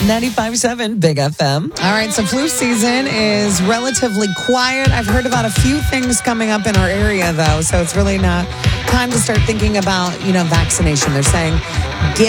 95.7 Big FM. All right, so flu season is relatively quiet. I've heard about a few things coming up in our area, though, so it's really not time to start thinking about, vaccination. They're saying